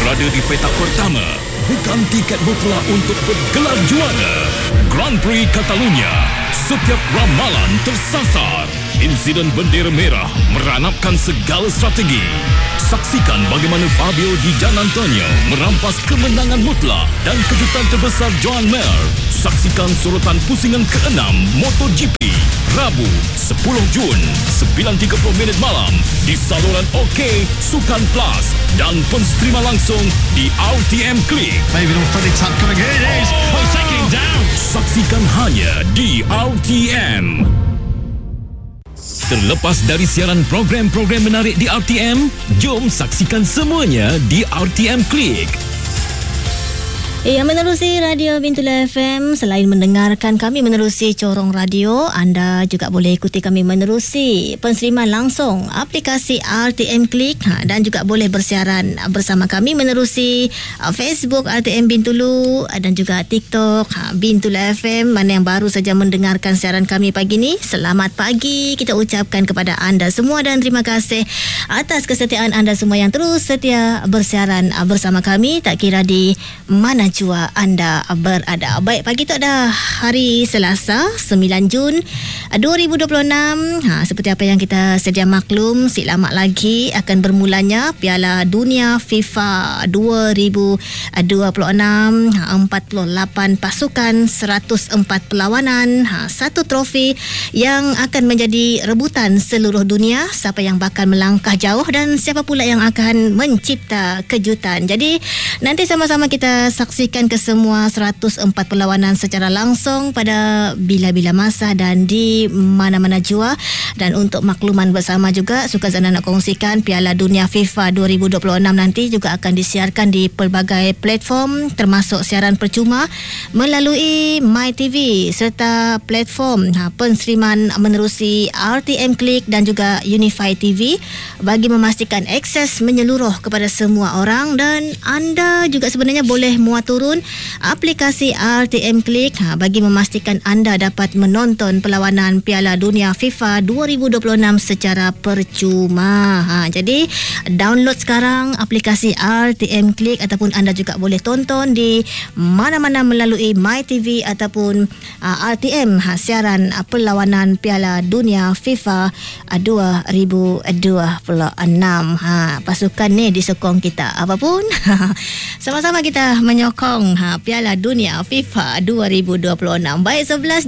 berada di petak pertama. Bukan tiket mutlak untuk bergelar juara. Grand Prix Catalunya. Setiap ramalan tersasar. Insiden bendera merah meranapkan segala strategi. Saksikan bagaimana Fabio Di Giannantonio merampas kemenangan mutlak dan kejutan terbesar Joan Mir. Saksikan sorotan pusingan ke-6 MotoGP. Rabu, 10 Jun, 9.30 malam di saluran OK Sukan Plus dan penstrima langsung di RTM Klik. Maybe little funny tap coming in. It is. Oh, he's taking him down. Saksikan hanya di RTM. Terlepas dari siaran program-program menarik di RTM, jom saksikan semuanya di RTM Klik. Menerusi Radio Bintulu FM, selain mendengarkan kami menerusi corong radio, anda juga boleh ikuti kami menerusi penseriman langsung aplikasi RTM Klik dan juga boleh bersiaran bersama kami menerusi Facebook RTM Bintulu dan juga TikTok Bintulu FM. Mana yang baru saja mendengarkan siaran kami pagi ni, selamat pagi kita ucapkan kepada anda semua dan terima kasih atas kesetiaan anda semua yang terus setia bersiaran bersama kami, tak kira di mana jua anda berada. Baik, pagi tu ada hari Selasa 9 Jun 2026. Seperti apa yang kita sedia maklum, selamat lagi akan bermulanya Piala Dunia FIFA 2026. 48 pasukan, 104 perlawanan, satu trofi yang akan menjadi rebutan seluruh dunia. Siapa yang bakal melangkah jauh dan siapa pula yang akan mencipta kejutan. Jadi nanti sama-sama kita saksikan ke semua 104 perlawanan secara langsung pada bila-bila masa dan di mana-mana jua. Dan untuk makluman bersama juga, Sukazana nak kongsikan Piala Dunia FIFA 2026 nanti juga akan disiarkan di pelbagai platform termasuk siaran percuma melalui MyTV serta platform penseriman menerusi RTM Klik dan juga Unify TV bagi memastikan akses menyeluruh kepada semua orang. Dan anda juga sebenarnya boleh muat turun aplikasi RTM Klik bagi memastikan anda dapat menonton perlawanan Piala Dunia FIFA 2026 secara percuma. Jadi download sekarang aplikasi RTM Klik ataupun anda juga boleh tonton di mana-mana melalui MyTV ataupun RTM siaran perlawanan Piala Dunia FIFA 2026. Pasukan ni disokong kita apapun. Sama-sama kita menyokong Piala Dunia FIFA 2026. Baik,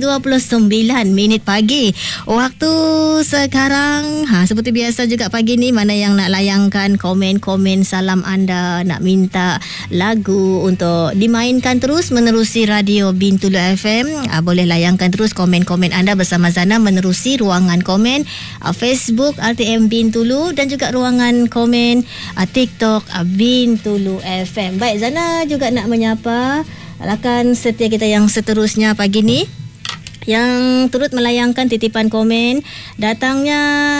11.29 pagi waktu sekarang. Seperti biasa juga pagi ni, mana yang nak layangkan komen-komen salam anda, nak minta lagu untuk dimainkan terus menerusi Radio Bintulu FM, boleh layangkan terus komen-komen anda bersama Zana menerusi ruangan komen Facebook RTM Bintulu dan juga ruangan komen TikTok Bintulu FM. Baik, Zana juga nak menyapa rakan setia kita yang seterusnya pagi ni yang turut melayangkan titipan komen datangnya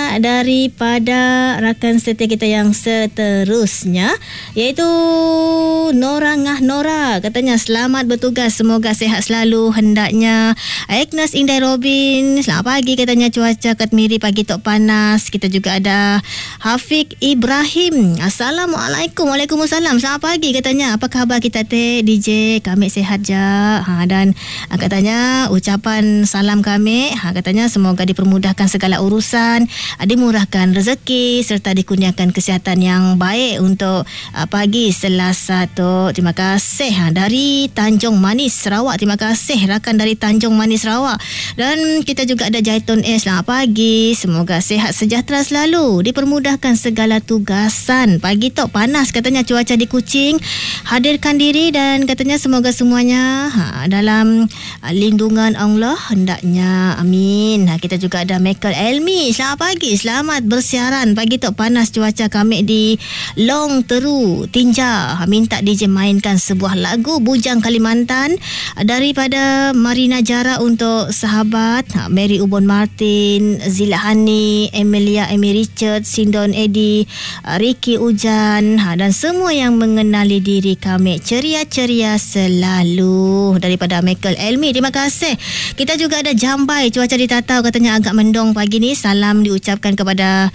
daripada rakan setia kita yang seterusnya, iaitu Nora Ngah Nora. Katanya selamat bertugas, semoga sehat selalu hendaknya. Agnes Indai Robin, selamat pagi katanya, cuaca Katmiri pagi tok panas. Kita juga ada Hafiq Ibrahim, Assalamualaikum. Waalaikumsalam, selamat pagi katanya, apa khabar kita teh DJ, kami sehat je. Dan katanya ucapan salam kami, katanya semoga dipermudahkan segala urusan, dimurahkan rezeki serta dikurniakan kesihatan yang baik untuk pagi Selasa tu. Terima kasih dari Tanjung Manis Sarawak. Terima kasih rakan dari Tanjung Manis Sarawak. Dan kita juga ada Jaiton S, selamat pagi, semoga sehat sejahtera selalu, dipermudahkan segala tugasan. Pagi tok panas katanya, cuaca di Kuching, hadirkan diri dan katanya semoga semuanya dalam lindungan Allah hendaknya, amin. Kita juga ada Michael Elmi, selamat pagi, selamat bersiaran pagi tok panas, cuaca kami di Long Teru Tinja, minta DJ mainkan sebuah lagu Bujang Kalimantan daripada Marina Jara untuk sahabat Mary Ubon Martin, Zila Hani, Emilia Amy Richard, Sindon Eddie, Ricky Ujan dan semua yang mengenali diri kami, ceria-ceria selalu, daripada Michael Elmi. Terima kasih. Kita Kita juga ada Jambai, cuaca di Tatau katanya agak mendung pagi ni. Salam diucapkan kepada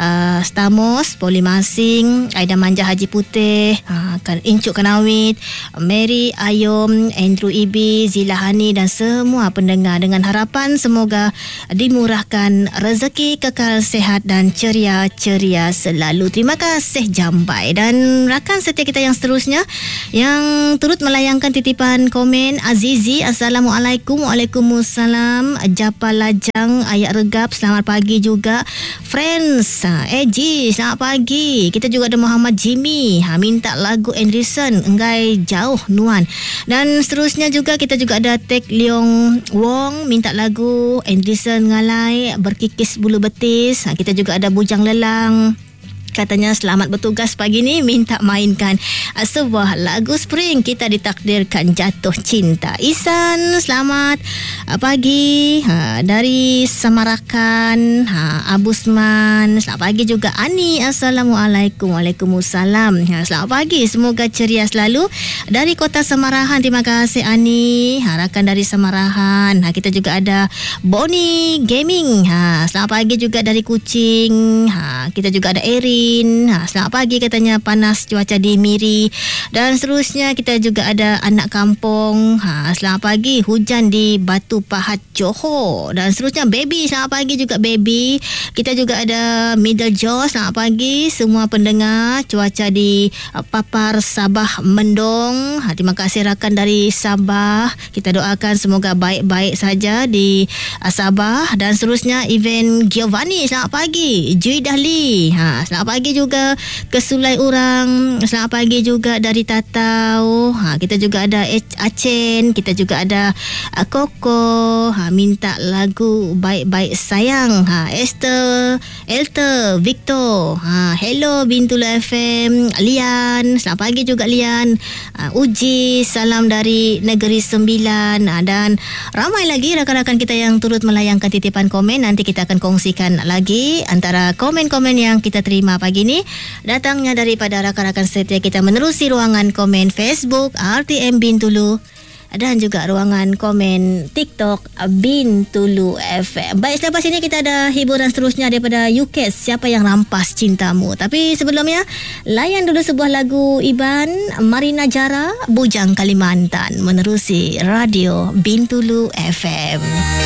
Stamos, Poli Masing, Aida Manja Haji Putih, Incuk Kanawit, Mary Ayom, Andrew Ibi, Zila Hani dan semua pendengar, dengan harapan semoga dimurahkan rezeki, kekal sihat dan ceria-ceria selalu. Terima kasih Jambai. Dan rakan setia kita yang seterusnya yang turut melayangkan titipan komen, Azizi, Assalamualaikum. Waalaikumsalam. Japa Lajang, Ayat Regap, selamat pagi juga. Friends, Eji, selamat pagi. Kita juga ada Muhammad Jimmy, minta lagu Anderson, Enggai Jauh Nuan. Dan seterusnya juga kita juga ada Tek Leong Wong, minta lagu Anderson Ngalai, Berkikis Bulu Betis. Kita juga ada Bujang Lelang, katanya selamat bertugas pagi ni, minta mainkan sebuah lagu Spring, kita ditakdirkan jatuh cinta. Isan, selamat pagi dari Samarakan. Abusman, selamat pagi juga. Ani, Assalamualaikum. Waalaikumsalam. Selamat pagi, semoga ceria selalu dari Kota Samarahan. Terima kasih Ani, rakan dari Samarahan. Kita juga ada Boni Gaming, selamat pagi juga dari Kuching. Kita juga ada Erin, selamat pagi katanya, panas cuaca di Miri. Dan seterusnya kita juga ada anak kampung, selamat pagi, hujan di Batu Pahat Johor. Dan seterusnya Baby, selamat pagi juga Baby. Kita juga ada Middle Jaw, selamat pagi semua pendengar. Cuaca di Papar Sabah mendung. Terima kasih rakan dari Sabah, kita doakan semoga baik-baik saja di Sabah. Dan seterusnya Event Giovanni, selamat pagi. Jui Dahli, selamat pagi juga ke Sulai Urang, selamat pagi juga dari Tatau. Kita juga ada Acen, kita juga ada Koko, minta lagu Baik-Baik Sayang. Esther, Elter, Victor, hello Bintulu FM. Lian, selamat pagi juga Lian. Uji, salam dari Negeri Sembilan. Dan ramai lagi rakan-rakan kita yang turut melayangkan titipan komen. Nanti kita akan kongsikan lagi antara komen-komen yang kita terima pagi ini, datangnya daripada rakan-rakan setia kita menerusi ruangan komen Facebook RTM Bintulu dan juga ruangan komen TikTok Bintulu FM. Baik, selepas ini kita ada hiburan seterusnya daripada UKES, Siapa Yang Rampas Cintamu. Tapi sebelumnya, layan dulu sebuah lagu Iban, Marina Jara, Bujang Kalimantan, menerusi Radio Bintulu FM.